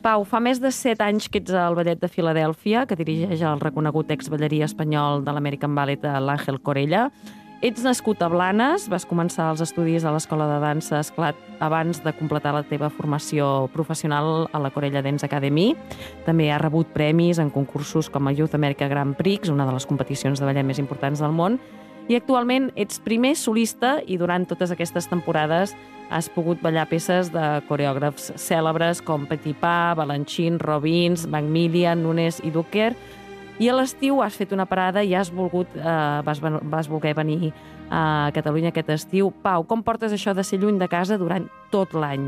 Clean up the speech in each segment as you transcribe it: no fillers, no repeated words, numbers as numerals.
Pau, fa més de 7 anys que ets al Ballet de Filadèlfia, que dirigeix el reconegut exballarí espanyol de l'American Ballet, l'Àngel Corella. Ets nascut a Blanes, vas començar els estudis a l'Escola de Dansa Esclat abans de completar la teva formació professional a la Corella Dance Academy. També has rebut premis en concursos com a Youth America Grand Prix, una de les competicions de ballet més importants del món, i actualment ets primer solista i durant totes aquestes temporades has pogut ballar peces de coreògrafs cèlebres com Petit Pas, Balanchine, Robbins, Macmillan, Nunes i Ducker. I a l'estiu has fet una parada i vas voler venir a Catalunya aquest estiu. Pau, com portes això de ser lluny de casa durant tot l'any?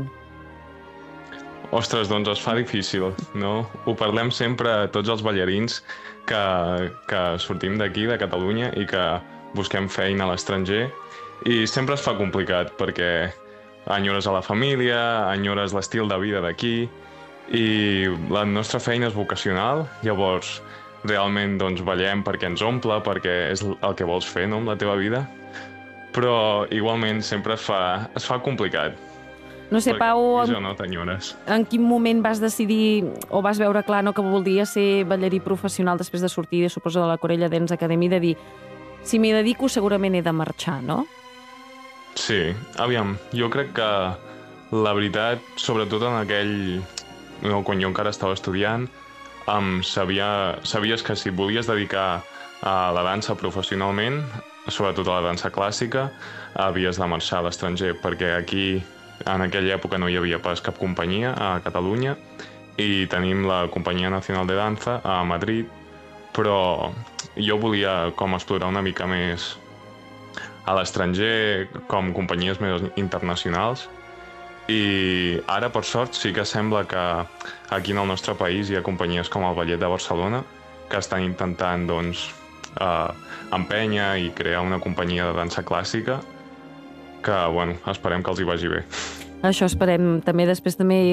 Ostres, doncs es fa difícil, no? Ho parlem sempre tots els ballarins que sortim d'aquí, de Catalunya, i que busquem feina a l'estranger, i sempre es fa complicat perquè enyores a la família, enyores l'estil de vida d'aquí, i la nostra feina és vocacional, llavors realment doncs, ballem perquè ens omple, perquè és el que vols fer, no?, amb la teva vida, però igualment sempre es fa complicat. No sé, Pau, no t'enyores. En quin moment vas decidir o vas veure clar que volies ser ballarí professional després de sortir, suposo, de la Corella Dance Academy, de dir, si m'hi dedico segurament he de marxar, no? Sí, aviam, jo crec que la veritat, sobretot en aquell... quan jo encara estava estudiant, sabies que si volies dedicar a la dansa professionalment, sobretot a la dansa clàssica, havies de marxar a l'estranger, perquè aquí, en aquella època, no hi havia pas cap companyia a Catalunya, i tenim la Companyia Nacional de Danza a Madrid, però jo volia com explorar una mica més a l'estranger, com companyies més internacionals, i ara, per sort, sí que sembla que aquí en el nostre país hi ha companyies com el Ballet de Barcelona que estan intentant, doncs, empènyer i crear una companyia de dansa clàssica que, bueno, esperem que els hi vagi bé. Això esperem. També després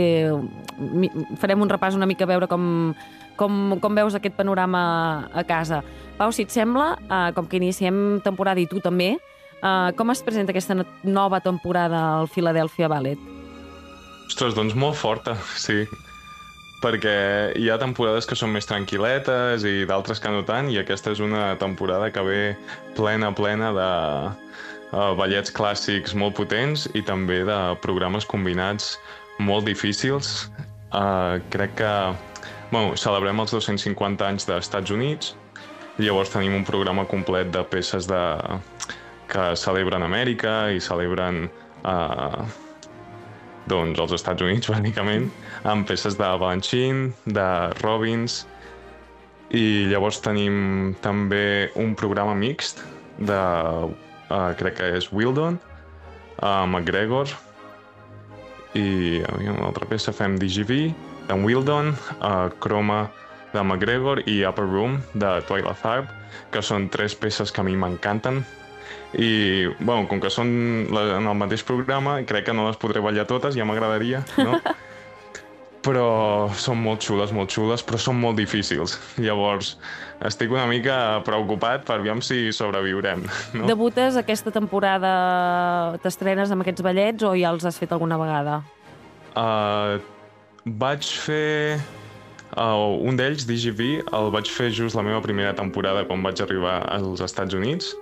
farem un repàs una mica a veure com veus aquest panorama a casa. Pau, si et sembla, com que iniciem temporada i tu també, com es presenta aquesta nova temporada al Philadelphia Ballet? Ostres, doncs molt forta, sí. Perquè hi ha temporades que són més tranquil·letes i d'altres que no tant, i aquesta és una temporada que ve plena de ballets clàssics molt potents i també de programes combinats molt difícils. Crec que celebrem els 250 anys dels Estats Units, llavors tenim un programa complet de peces que celebren Amèrica i celebren els Estats Units, bàsicament, amb peces de Balanchine, de Robbins, i llavors tenim també un programa mixt de, crec que és Wildon, McGregor, i una altra peça fem DGV, d'en Wildon, Chroma de McGregor i Upper Room de Twyla Tharp, que són 3 peces que a mi m'encanten. I, com que són en el mateix programa, crec que no les podré ballar totes, ja m'agradaria, no? Però són molt xules, però són molt difícils. Llavors, estic una mica preocupat per veure si sobreviurem, no? Debutes aquesta temporada, t'estrenes amb aquests ballets o ja els has fet alguna vegada? Vaig fer... un d'ells, DGV, el vaig fer just la meva primera temporada quan vaig arribar als Estats Units,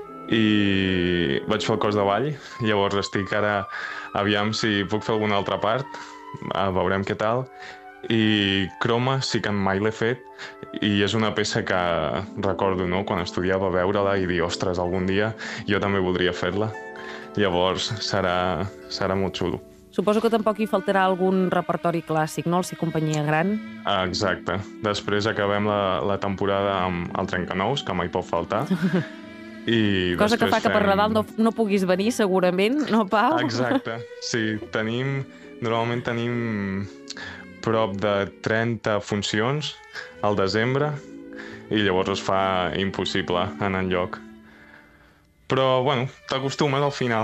i vaig fer el cos de ball, llavors estic ara aviam si puc fer alguna altra part, veurem què tal. I Chroma sí que mai l'he fet, i és una peça que recordo, no?, quan estudiava, veure-la i dir, ostres, algun dia jo també voldria fer-la. Llavors serà molt xulo. Suposo que tampoc hi faltarà algun repertori clàssic, no?, al ser companyia gran. Exacte. Després acabem la temporada amb el Trencanous, que mai pot faltar. Cosa que fa que per Nadal no puguis venir, segurament, no, Pau? Exacte, sí. Normalment tenim prop de 30 funcions al desembre i llavors es fa impossible anar enlloc. Però, t'acostumes al final.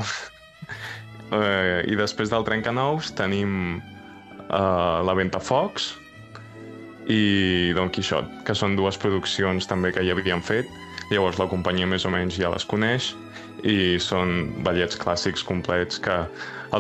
I després del Trencanous tenim la Ventafocs i Don Quixot, que són 2 produccions també que ja havíem fet. Llavors la companyia més o menys ja les coneix i són ballets clàssics complets que